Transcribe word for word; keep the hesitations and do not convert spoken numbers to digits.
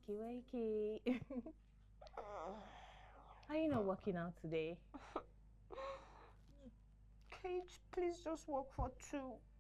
Wakey, wakey. Are you not working out today? Cage, please just work for two.